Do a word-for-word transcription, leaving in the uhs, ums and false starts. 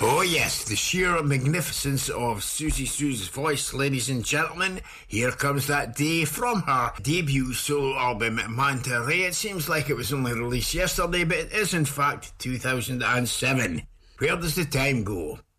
Oh yes, the sheer magnificence of Siouxsie Sioux' voice, ladies and gentlemen. Here comes that day from her debut solo album, Manta Ray. It seems like it was only released yesterday, but it is in fact two thousand seven. Where does the time go?